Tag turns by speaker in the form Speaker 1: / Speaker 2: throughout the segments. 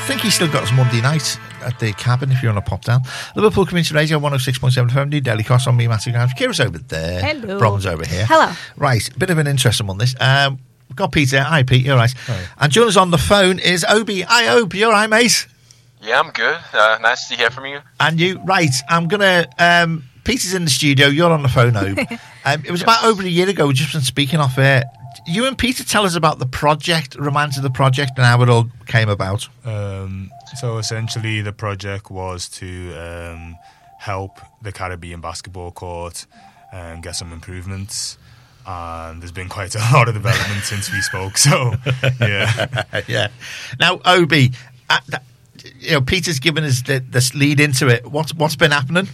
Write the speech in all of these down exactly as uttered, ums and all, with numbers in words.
Speaker 1: I think he's still got his Monday night at the cabin if you want to pop down. Liverpool Community Radio one oh six point seven F M, New Daily Cross on me, Matthew Grimes. Kira's over there.
Speaker 2: Hello.
Speaker 1: Bron's over here.
Speaker 2: Hello.
Speaker 1: Right, bit of an interesting one this. Um, we've got Peter. Hi, Pete. You're right.
Speaker 3: Hi.
Speaker 1: And joining us on the phone is Obi. Hi, Obi. You're right, mate.
Speaker 4: Yeah, I'm good. Uh, nice to hear from you.
Speaker 1: And you, right. I'm going to... Um, Peter's in the studio. You're on the phone, Obi. um, it was
Speaker 4: Yes.
Speaker 1: about over a year ago. We've just been speaking off air. You and Peter tell us about the project, remind us of the project and how it all came about.
Speaker 3: Um, so essentially the project was to um, help the Caribbean basketball court and get some improvements. And there's been quite a lot of development since we spoke. So, yeah.
Speaker 1: yeah. Now, Obi, uh, th- you know, Peter's given us the, this lead into it. What's what's been happening?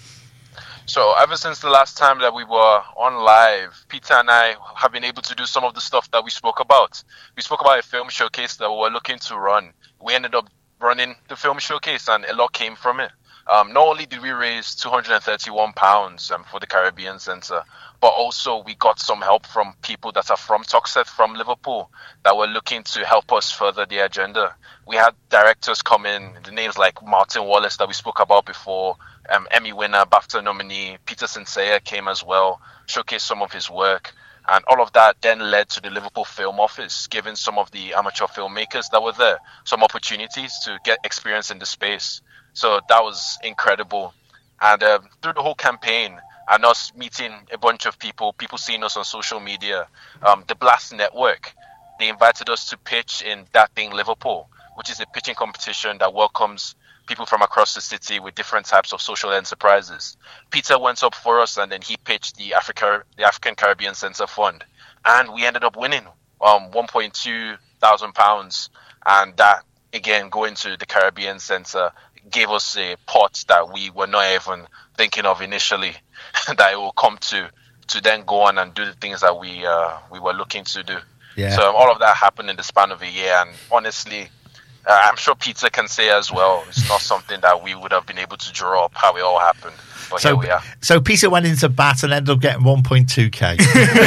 Speaker 4: So ever since the last time that we were on live, Peter and I have been able to do some of the stuff that we spoke about. We spoke about a film showcase that we were looking to run. We ended up running the film showcase and a lot came from it. Um, not only did we raise two hundred thirty-one pounds um, for the Caribbean Centre, but also we got some help from people that are from Tuxedo, from Liverpool, that were looking to help us further the agenda. We had directors come in, the names like Martin Wallace that we spoke about before, um, Emmy winner, BAFTA nominee, Peter Sincere came as well, showcased some of his work. And all of that then led to the Liverpool Film Office, giving some of the amateur filmmakers that were there some opportunities to get experience in the space. So that was incredible. And uh, through the whole campaign, and us meeting a bunch of people, people seeing us on social media, um, the Blast Network, they invited us to pitch in That Thing Liverpool, which is a pitching competition that welcomes people from across the city with different types of social enterprises. Peter went up for us and then he pitched the Africa, the African Caribbean Centre Fund. And we ended up winning um, one point two thousand pounds. And that, again, going to the Caribbean Centre gave us a pot that we were not even thinking of initially, that it will come to, to then go on and do the things that we uh, we were looking to do.
Speaker 1: Yeah.
Speaker 4: So um, all of that happened in the span of a year. And honestly, Uh, I'm sure Peter can say as well, it's not something that we would have been able to draw up how it all happened. But
Speaker 1: So,
Speaker 4: here we are.
Speaker 1: so Peter went into bat and ended up getting one point two K.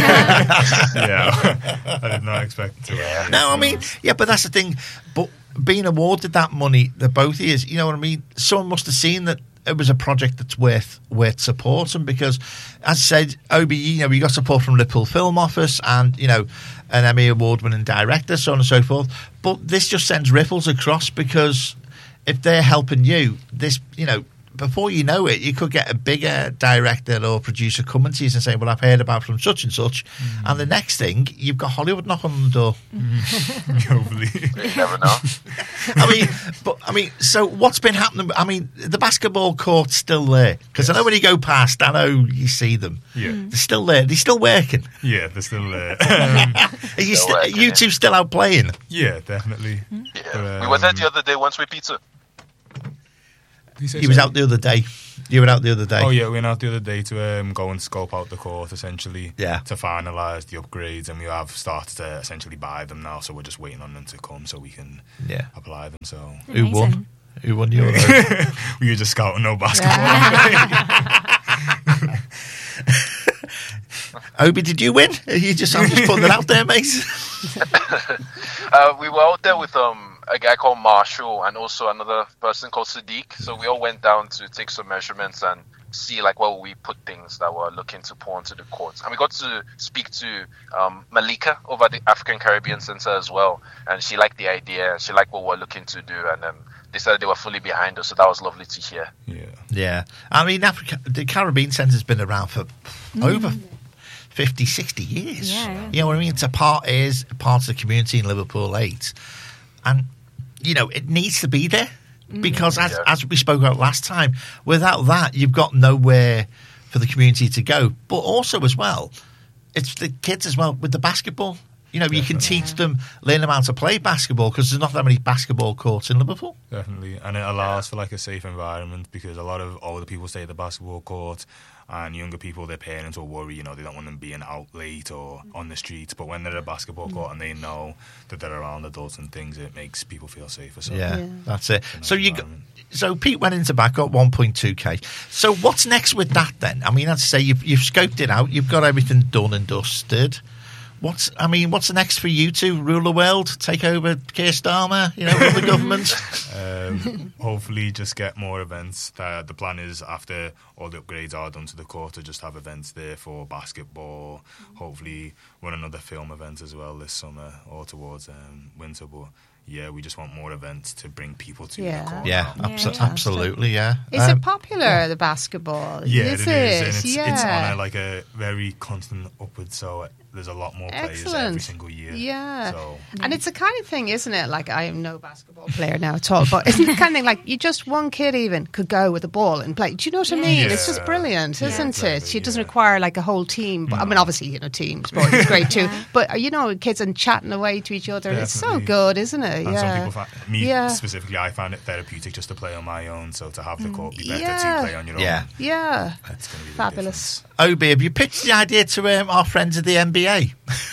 Speaker 3: Yeah. I did not expect to.
Speaker 4: Yeah.
Speaker 1: No, I mean, yeah, but that's the thing. But being awarded that money, the both of you, you know what I mean? Someone must have seen that it was a project that's worth worth supporting because, as I said, Obi, you know, we got support from Liverpool Film Office and, you know, an Emmy Award-winning director, so on and so forth. But this just sends ripples across because if they're helping you, this, you know, before you know it, you could get a bigger director or producer coming to you and saying, well, I've heard about from such and such. Mm-hmm. And the next thing, you've got Hollywood knocking on the door.
Speaker 3: Mm-hmm. Hopefully.
Speaker 4: You never know.
Speaker 1: I mean, but I mean, so what's been happening? I mean, the basketball court's still there because yes. I know when you go past, I know you see them.
Speaker 3: Yeah,
Speaker 1: they're still there. They're still working.
Speaker 3: Yeah, they're still there. Um,
Speaker 1: are you,
Speaker 4: still
Speaker 1: st-
Speaker 4: working,
Speaker 1: you two
Speaker 4: yeah.
Speaker 1: still out playing?
Speaker 3: Yeah, definitely.
Speaker 4: Yeah.
Speaker 3: But, um,
Speaker 4: we were there the other day once with Peter.
Speaker 1: He was out the other day. You were out the other day.
Speaker 3: Oh yeah, we went out the other day to um, go and scope out the court essentially.
Speaker 1: Yeah.
Speaker 3: To finalise the upgrades, and we have started to essentially buy them now. So we're just waiting on them to come so we can
Speaker 1: yeah.
Speaker 3: apply them. So
Speaker 1: who won? Who won your?
Speaker 3: We were just scouting no basketball.
Speaker 1: Obi, did you win? You just I'm just putting that out there, mate.
Speaker 4: uh, we were out there with um. a guy called Marshall and also another person called Sadiq. So we all went down to take some measurements and see like where we put things that we're looking to pour onto the court. And we got to speak to um, Malika over at the African Caribbean Centre as well. And she liked the idea. She liked what we're looking to do. And um, they said they were fully behind us. So that was lovely to hear.
Speaker 3: Yeah.
Speaker 1: Yeah. I mean, Africa, the Caribbean Centre's been around for mm. over fifty, sixty years.
Speaker 2: Yeah, yeah.
Speaker 1: You know what I mean? It's a part, it is part of the community in Liverpool eight. And you know, it needs to be there because as,
Speaker 4: yeah.
Speaker 1: as we spoke about last time, without that, you've got nowhere for the community to go. But also as well, it's the kids as well with the basketball. You know, Definitely. You can teach them, learn them how to play basketball because there's not that many basketball courts in Liverpool.
Speaker 3: Definitely. And it allows for like a safe environment because a lot of older people stay at the basketball court and younger people, their parents will worry, you know, they don't want them being out late or on the streets. But when they're at a basketball court and they know that they're around adults and things, it makes people feel safer. So
Speaker 1: yeah, yeah. that's it. So you got, so Pete went into back got one point two K. So what's next with that then? I mean, I'd say you've, you've scoped it out. You've got everything done and dusted. What's I mean, what's the next for you two? Rule the world, take over Keir Starmer, you know, run the government.
Speaker 3: Um, hopefully, just get more events. Uh, the plan is after all the upgrades are done to the court to just have events there for basketball. Hopefully, run another film event as well this summer or towards um, winter. But yeah, we just want more events to bring people to
Speaker 2: Yeah.
Speaker 3: the court.
Speaker 1: Yeah,
Speaker 3: now.
Speaker 1: abso-
Speaker 2: Yeah.
Speaker 1: absolutely, yeah.
Speaker 2: Is
Speaker 1: Um,
Speaker 2: it popular, the basketball?
Speaker 3: Yeah,
Speaker 2: is
Speaker 3: it is, and it's,
Speaker 2: yeah.
Speaker 3: it's on a, like a very constant upward. So there's a lot more players every
Speaker 2: Excellent.
Speaker 3: single year.
Speaker 2: Yeah.
Speaker 3: So
Speaker 2: And it's the kind of thing, isn't it? Like, I am no basketball player now at all, but isn't it the kind of thing like you just one kid even could go with a ball and play? Do you know what I mean? It's just
Speaker 3: Yeah.
Speaker 2: brilliant,
Speaker 3: Yeah,
Speaker 2: isn't it?
Speaker 3: exactly,
Speaker 2: It doesn't
Speaker 3: yeah.
Speaker 2: require like a whole team. But, I mean, obviously, you know, team sport is great too. But, uh, you know, kids and chatting away to each other. It's so
Speaker 3: Definitely.
Speaker 2: good, isn't it?
Speaker 3: And
Speaker 2: yeah.
Speaker 3: some people find, me
Speaker 2: Yeah.
Speaker 3: specifically, I find it therapeutic just to play on my own. So to have the court be better
Speaker 2: Yeah.
Speaker 3: to play on your
Speaker 1: Yeah.
Speaker 3: own.
Speaker 2: Yeah.
Speaker 3: That's going to be the
Speaker 2: Fabulous.
Speaker 1: Obi, have you pitched the idea to um, our friends at the N B A?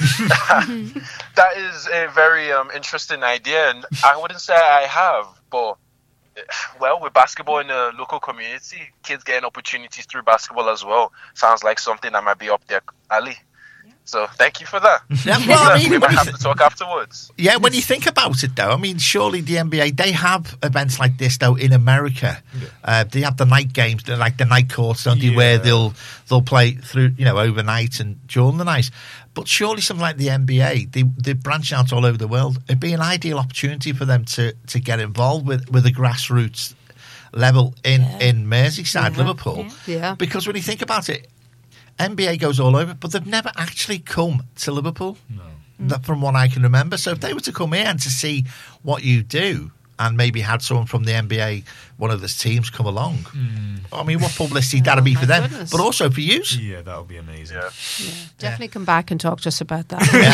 Speaker 4: That is a very um, interesting idea, and I wouldn't say I have, but eh, well, with basketball in the local community, kids getting opportunities through basketball as well sounds like something that might be up their alley. So thank you for that.
Speaker 1: Yeah, well, I mean,
Speaker 4: we
Speaker 1: when
Speaker 4: might
Speaker 1: you
Speaker 4: have
Speaker 1: th-
Speaker 4: to talk afterwards.
Speaker 1: Yeah, when you think about it, though, I mean, surely the N B A, they have events like this, though, in America. Uh, they have the night games, they're like the night courts, don't they, where
Speaker 3: Yeah.
Speaker 1: they'll they'll play through, you know, overnight and during the night. But surely something like the N B A, they, they branch out all over the world. It'd be an ideal opportunity for them to, to get involved with, with the grassroots level in, in Merseyside, Liverpool.
Speaker 2: Yeah.
Speaker 1: Because when you think about it, N B A goes all over, but they've never actually come to Liverpool. No. That, from what I can remember. So if they were to come here and to see what you do, and maybe had someone from the N B A, one of the teams, come along,
Speaker 3: Mm.
Speaker 1: I mean, what publicity that'd be
Speaker 2: my
Speaker 1: for them,
Speaker 2: goodness.
Speaker 1: but also for you.
Speaker 3: Yeah, that would be amazing.
Speaker 4: Yeah.
Speaker 2: Definitely come back and talk to us about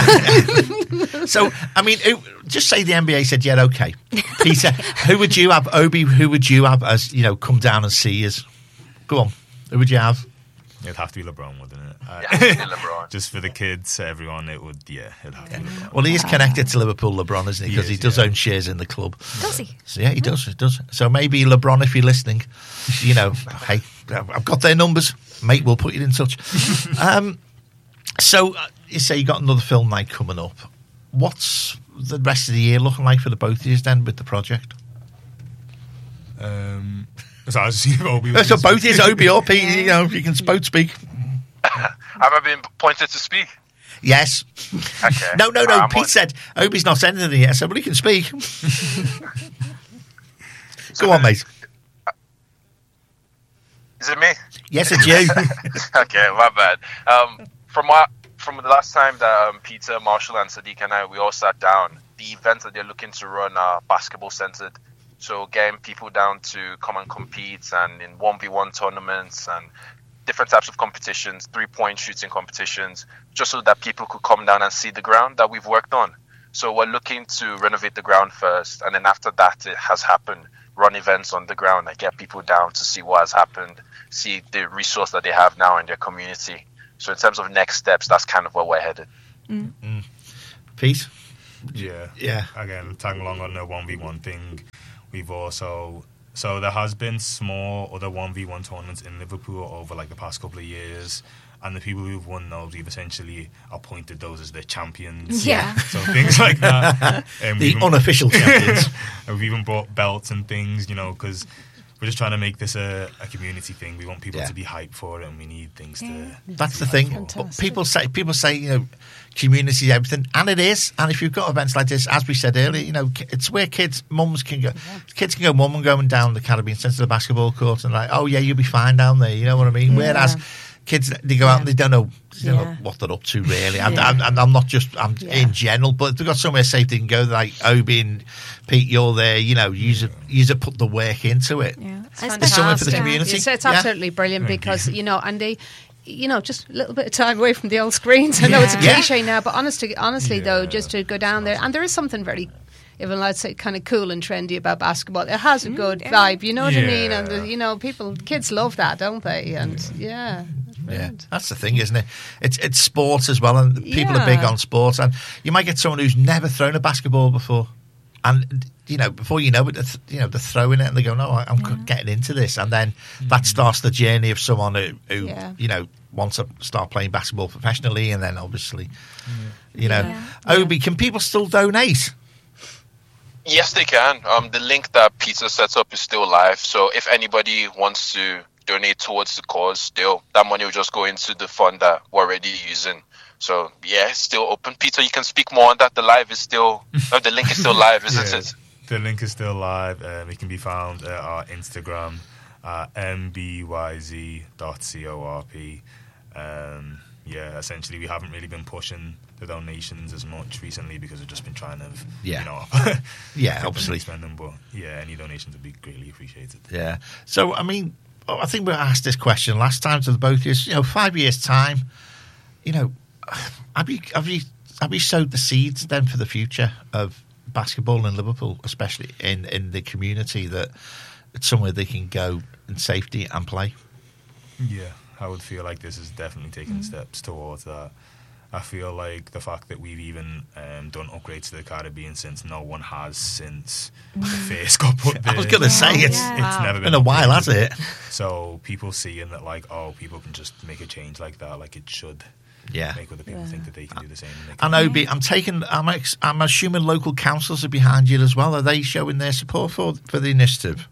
Speaker 2: that.
Speaker 1: So, I mean, who- just say the N B A said, yeah, okay. Peter, who would you have, Obi, who would you have as, you know, come down and see us? Go on. Who would you have?
Speaker 3: It'd have to be LeBron, wouldn't it? Uh,
Speaker 4: Yeah, still LeBron.
Speaker 3: just for the kids, everyone, it would, yeah, it'd have to be LeBron.
Speaker 1: Well, he is connected to Liverpool, LeBron, isn't he?
Speaker 3: He
Speaker 1: Because he,
Speaker 3: is,
Speaker 1: does
Speaker 3: yeah.
Speaker 1: own shares in the club.
Speaker 5: Does he?
Speaker 1: So, yeah, he does. He does. So maybe LeBron, if you're listening, you know, hey, I've got their numbers, mate. We'll put you in touch. um, so uh, you say you got another film night coming up. What's the rest of the year looking like for the both of you then with the project?
Speaker 3: Um, so I was seeing Obi. was
Speaker 1: So
Speaker 3: just-
Speaker 1: both of you, Obi or Pete, you know, you can both speak.
Speaker 4: Have I been pointed to speak?
Speaker 1: Yes.
Speaker 4: Okay.
Speaker 1: No, no, no.
Speaker 4: I'm
Speaker 1: Pete
Speaker 4: on.
Speaker 1: said Obi's not saying anything yet, so well, he can speak. Go on, mate.
Speaker 4: Is it me?
Speaker 1: Yes, it's you.
Speaker 4: Okay, my bad. Um, from what from the last time that um, Peter, Marshall, and Sadiq and I we all sat down, the events that they're looking to run are basketball centered. So getting people down to come and compete, and in one v one tournaments and different types of competitions, three point shooting competitions, just so that people could come down and see the ground that we've worked on. So we're looking to renovate the ground first, and then after that it has happened, run events on the ground and get people down to see what has happened, see the resource that they have now in their community. So in terms of next steps, that's kind of where we're headed.
Speaker 1: Pete?
Speaker 3: Yeah.
Speaker 1: Yeah.
Speaker 3: Again, tagging along on the one v one thing, we've also... So there has been small other one v one tournaments in Liverpool over like the past couple of years. And the people who've won those, we've essentially appointed those as their champions.
Speaker 5: Yeah.
Speaker 3: So things like that. Um,
Speaker 1: The
Speaker 3: we've even-
Speaker 1: unofficial champions.
Speaker 3: and we've even brought belts and things, you know, because we're just trying to make this a, a community thing. We want people
Speaker 1: Yeah.
Speaker 3: to be hyped for it, and we need things to...
Speaker 1: That's the
Speaker 3: to be
Speaker 1: thing.
Speaker 3: hyped for.
Speaker 1: But
Speaker 2: Fantastic.
Speaker 1: people say people say you know, community is everything, and it is. And if you've got events like this, as we said earlier, you know, ki- it's where kids, mums can go. Kids can go, mum, and going down the Caribbean Centre to the basketball court, and like, oh yeah, you'll be fine down there. You know what I mean? Whereas kids, they go out and they don't know, they don't know
Speaker 2: Yeah.
Speaker 1: what they're up to really. And
Speaker 2: Yeah.
Speaker 1: I'm, I'm, I'm not just I'm
Speaker 2: Yeah.
Speaker 1: in general, but if they've got somewhere safe they can go, like Obi and Pete, you're there. You know, use it, use it, put the work into it.
Speaker 5: Yeah.
Speaker 2: It's
Speaker 1: It's something for the
Speaker 2: fantastic.
Speaker 1: community.
Speaker 2: It's, it's
Speaker 1: Yeah.
Speaker 2: absolutely brilliant
Speaker 3: Thank
Speaker 2: because,
Speaker 3: you.
Speaker 2: you know, and they, you know, just a little bit of time away from the old screens. I know it's a
Speaker 1: Yeah.
Speaker 2: cliche now, but honestly, honestly though,
Speaker 3: Yeah.
Speaker 2: just to go down there, and there is something very, even I'd say, kind of cool and trendy about basketball. It has a good
Speaker 5: yeah.
Speaker 2: vibe, you know what I mean? And,
Speaker 3: Yeah.
Speaker 2: the, you know, people, kids love that, don't they? And, yeah. it's
Speaker 1: Yeah,
Speaker 2: brilliant.
Speaker 1: that's the thing, isn't it? It's it's sports as well, and people are
Speaker 2: Yeah.
Speaker 1: big on sports. And you might get someone who's never thrown a basketball before, and you know, before you know it, they're th- you know, they're throwing it and they go, "No, I'm yeah. getting into this," and then mm. that starts the journey of someone who, who yeah. you know, wants to start playing basketball professionally, and then obviously, yeah. you know, yeah. Obi, can people still donate?
Speaker 4: Yes, they can. Um, the link that Peter sets up is still live, so if anybody wants to donate towards the cause, still that money will just go into the fund that we're already using. So yeah, it's still open. Peter, you can speak more on that. The live is still, no, the link is still live, isn't
Speaker 3: yeah,
Speaker 4: it?
Speaker 3: The link is still live. Um, it can be found at our Instagram, uh, m b y z dot corp. Um, yeah, essentially we haven't really been pushing the donations as much recently because we've just been trying to,
Speaker 1: yeah.
Speaker 3: you know,
Speaker 1: yeah, obviously
Speaker 3: spend them. But yeah, any donations would be greatly appreciated.
Speaker 1: Yeah. So I mean, I think we asked this question last time to the both of you. You know, five years time, you know, have you have you have you sowed the seeds then for the future of basketball in Liverpool, especially in, in the community, that it's somewhere they can go in safety and play?
Speaker 3: Yeah, I would feel like this is definitely taking
Speaker 2: Mm.
Speaker 3: steps towards that. I feel like the fact that we've even um, done upgrades to the Caribbean since no one has since the face got put there.
Speaker 1: I was going to say, it's,
Speaker 2: yeah.
Speaker 3: it's
Speaker 2: wow.
Speaker 3: never been
Speaker 1: been a while, has it?
Speaker 3: So people seeing that, like, oh, people can just make a change like that, like it should
Speaker 1: Yeah.
Speaker 3: make other people
Speaker 2: Yeah.
Speaker 3: think that they can do the same. And, they
Speaker 1: And
Speaker 3: can.
Speaker 1: Obi, I'm taking, I'm, ex, I'm assuming local councils are behind you as well. Are they showing their support for for the initiative?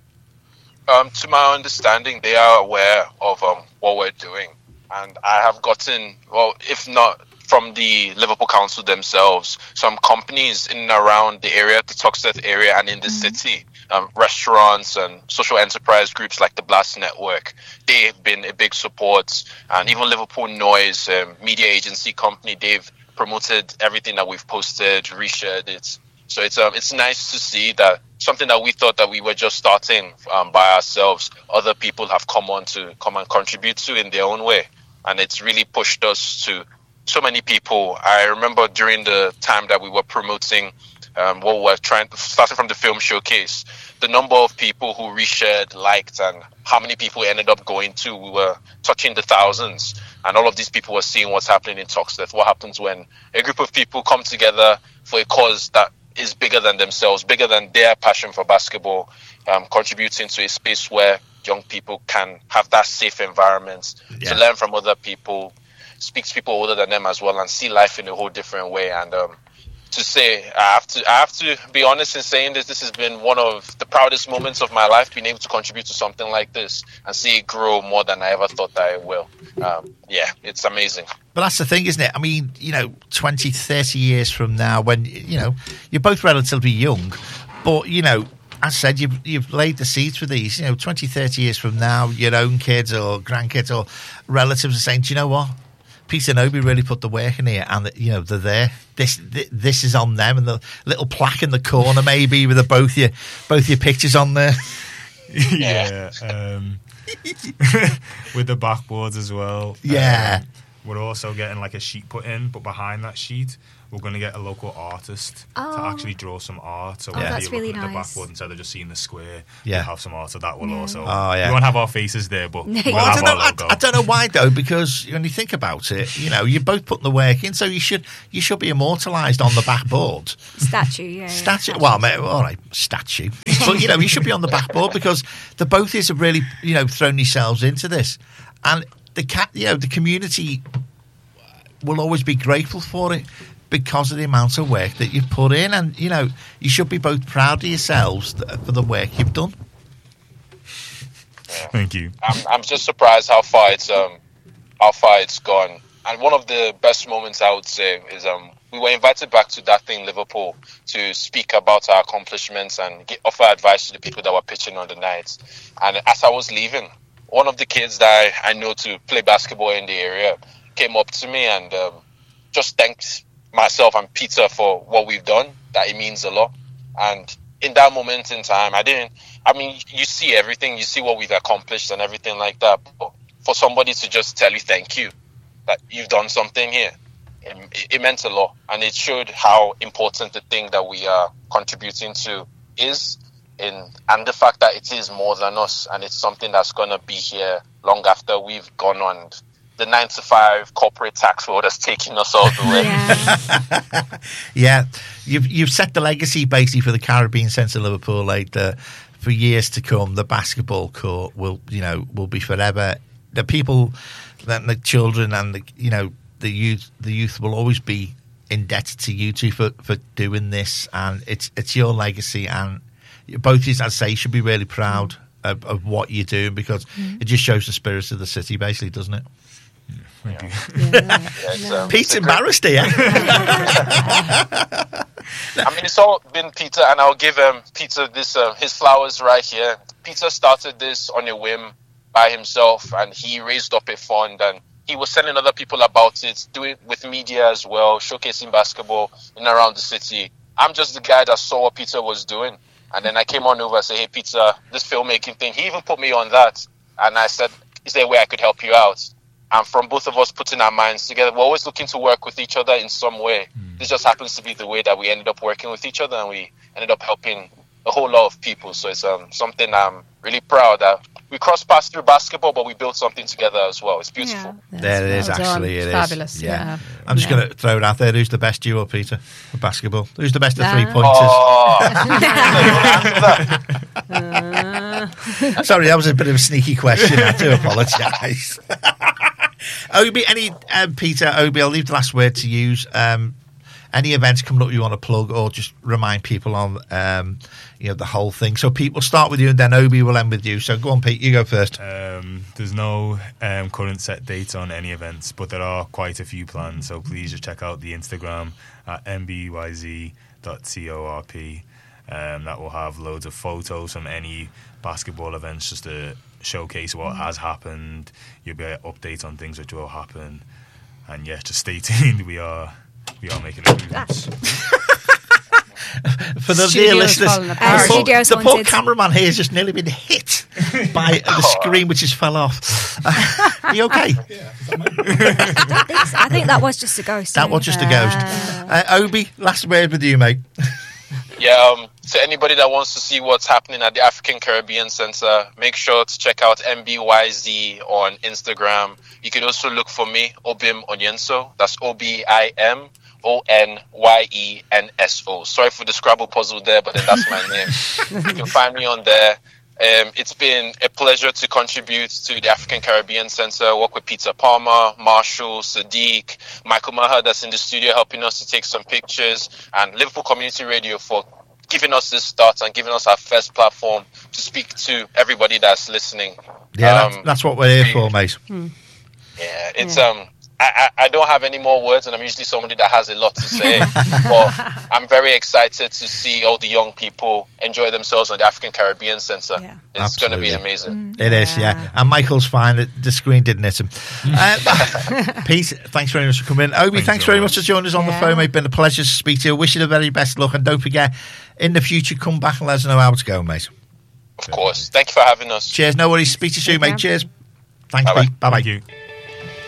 Speaker 4: Um, to my understanding, they are aware of um, what we're doing. And I have gotten, well, if not from the Liverpool Council themselves, some companies in and around the area, the Toxteth area and in the mm-hmm. city, um, restaurants and social enterprise groups like the Blast Network, they've been a big support. And even Liverpool Noise, um, media agency company, they've promoted everything that we've posted, reshared it. So it's um it's nice to see that something that we thought that we were just starting um, by ourselves, other people have come on to come and contribute to in their own way. And it's really pushed us to so many people. I remember during the time that we were promoting um, what we were trying, starting from the film showcase, the number of people who reshared, liked, and how many people ended up going to, we were touching the thousands. And all of these people were seeing what's happening in Toxteth. What happens when a group of people come together for a cause that is bigger than themselves, bigger than their passion for basketball, um, contributing to a space where young people can have that safe environment yeah. to learn from other people, speak to people older than them as well, and see life in a whole different way. And um, to say, I have to, I have to be honest in saying this, this has been one of the proudest moments of my life, being able to contribute to something like this and see it grow more than I ever thought that it will. Um, yeah, it's amazing.
Speaker 1: But that's the thing, isn't it? I mean, you know, twenty, thirty years from now, when, you know, you're both relatively young, but, you know, as I said, you've, you've laid the seeds for these. You know, twenty, thirty years from now, your own kids or grandkids or relatives are saying, do you know what? Peter and Obi really put the work in here, and, you know, they're there. This this is on them, and the little plaque in the corner maybe with the, both your both your pictures on there.
Speaker 3: Yeah. Um, with the backboards as well.
Speaker 1: Yeah.
Speaker 3: Um, we're also getting like a sheet put in, but behind that sheet, we're going to get a local artist
Speaker 5: oh.
Speaker 3: to actually draw some art. So
Speaker 5: oh,
Speaker 3: when
Speaker 5: that's
Speaker 3: you're looking
Speaker 5: really
Speaker 3: at the
Speaker 5: nice.
Speaker 3: backboard, instead of just seeing the square,
Speaker 1: yeah.
Speaker 3: we'll have some art. So that will
Speaker 5: yeah.
Speaker 3: also...
Speaker 1: Oh, yeah.
Speaker 3: We won't have our faces there, but we'll
Speaker 1: well,
Speaker 3: have
Speaker 1: I don't
Speaker 3: our
Speaker 1: know,
Speaker 3: logo.
Speaker 1: I, I don't know why, though, because when you think about it, you know, you're both putting the work in, so you should you should be immortalised on the backboard.
Speaker 5: Statue, yeah.
Speaker 1: Statue, yeah. well, mate, all right, statue. But, you know, you should be on the backboard because the both of you have really, you know, thrown yourselves into this. And the cat, you know, the community will always be grateful for it because of the amount of work that you've put in. And, you know, you should be both proud of yourselves for the work you've done.
Speaker 4: Yeah.
Speaker 3: Thank you.
Speaker 4: I'm, I'm just surprised how far it's um how far it's gone. And one of the best moments I would say is um we were invited back to That Thing Liverpool to speak about our accomplishments and get, offer advice to the people that were pitching on the night. And as I was leaving, one of the kids that I, I know to play basketball in the area came up to me and um, just thanked myself and Peter for what we've done, that it means a lot. And in that moment in time, I didn't, I mean, you see everything, you see what we've accomplished and everything like that. But for somebody to just tell you thank you, that you've done something here, it, it meant a lot. And it showed how important the thing that we are contributing to is, in, and the fact that it is more than us, and it's something that's going to be here long after we've gone on. The nine to five corporate tax world has taken us all the way.
Speaker 5: Yeah.
Speaker 1: Yeah, you've you've set the legacy basically for the Caribbean Centre Liverpool. Like the, for years to come, the basketball court will you know will be forever. The people, then the children and the you know the youth, the youth will always be indebted to you two for, for doing this, and it's it's your legacy, and both of you, as I say, should be really proud of, of what you're doing, because mm. it just shows the spirit of the city, basically, doesn't it?
Speaker 3: Thank you.
Speaker 2: Yeah.
Speaker 4: Yeah, um,
Speaker 1: Pete's embarrassed here.
Speaker 4: I mean, it's all been Peter, and I'll give um, Peter this uh, his flowers right here. Peter started this on a whim by himself, and he raised up a fund, and he was telling other people about it, doing it with media as well, showcasing basketball in and around the city. I'm just the guy that saw what Peter was doing, and then I came on over and said, hey, Peter, this filmmaking thing, he even put me on that, and I said, is there a way I could help you out? And from both of us putting our minds together, we're always looking to work with each other in some way. Mm. This just happens to be the way that we ended up working with each other, and we ended up helping a whole lot of people. So it's um, something I'm really proud that we crossed paths through basketball, but we built something together as well. It's beautiful.
Speaker 2: Yeah,
Speaker 1: there it is,
Speaker 2: well
Speaker 1: actually. It is.
Speaker 2: Fabulous. Yeah.
Speaker 1: yeah. I'm just
Speaker 2: yeah.
Speaker 1: going to throw it out there. Who's the best duo, Peter, for basketball? Who's the best of
Speaker 2: Uh,
Speaker 1: three pointers?
Speaker 4: Oh.
Speaker 2: uh,
Speaker 1: Sorry, that was a bit of a sneaky question. I do apologise. Obi, any um, Peter, Obi, I'll leave the last word to use. Um, any events coming up you want to plug, or just remind people on, um, you know, the whole thing. So Pete, we'll start with you, and then Obi will end with you. So go on, Pete, you go first.
Speaker 3: Um, there's no um, current set dates on any events, but there are quite a few planned. So please just check out the Instagram at m b y z dot corp. Um, that will have loads of photos from any basketball events, just to showcase what has happened. You'll be able to update on things which will happen, and yeah, just stay tuned. We are we are making improvements.
Speaker 1: For the
Speaker 2: Studio's
Speaker 1: dear listeners,
Speaker 2: falling
Speaker 1: the,
Speaker 2: apart.
Speaker 1: poor,
Speaker 5: Studio's
Speaker 1: the poor
Speaker 5: wanted.
Speaker 1: cameraman here has just nearly been hit by the screen, which just fell off. Uh, are you okay?
Speaker 5: I think that was just a ghost.
Speaker 1: That was just a ghost. Uh, Obi, last word with you, mate.
Speaker 4: Yeah, um, to anybody that wants to see what's happening at the African Caribbean Centre, make sure to check out M B Y Z on Instagram. You can also look for me, Obim Onyenso. That's O B I M O N Y E N S O. Sorry for the Scrabble puzzle there, but then that's my name. You can find me on there. Um, it's been a pleasure to contribute to the African Caribbean Centre, work with Peter Palmer, Marshall, Sadiq, Michael Maher that's in the studio helping us to take some pictures, and Liverpool Community Radio for giving us this start and giving us our first platform to speak to everybody that's listening.
Speaker 1: Yeah,
Speaker 4: Um,
Speaker 1: that's, that's what we're here for, mate.
Speaker 2: Hmm.
Speaker 4: Yeah, it's
Speaker 2: Yeah.
Speaker 4: um. I, I I don't have any more words, and I'm usually somebody that has a lot to say. But I'm very excited to see all the young people enjoy themselves on the African Caribbean Centre.
Speaker 2: Yeah.
Speaker 4: It's going to be
Speaker 1: Absolutely.
Speaker 4: amazing.
Speaker 1: It is, yeah. And Michael's fine. The- The screen didn't hit him. Uh, Pete, thanks very much for coming in. Obi,
Speaker 3: Thanks
Speaker 1: thanks
Speaker 3: so
Speaker 1: very
Speaker 3: much.
Speaker 1: much for joining us on the
Speaker 2: Yeah.
Speaker 1: phone, mate. Been a pleasure to speak to you. Wish you the very best luck. And don't forget, in the future, come back and let us know how it's going, mate.
Speaker 4: Of course. Thank you for having us.
Speaker 1: Cheers. No worries. Speak to you soon,
Speaker 2: Take
Speaker 1: mate.
Speaker 2: care.
Speaker 1: Cheers. Thanks,
Speaker 4: Bye-bye.
Speaker 1: Pete. Bye-bye.
Speaker 3: Thank you.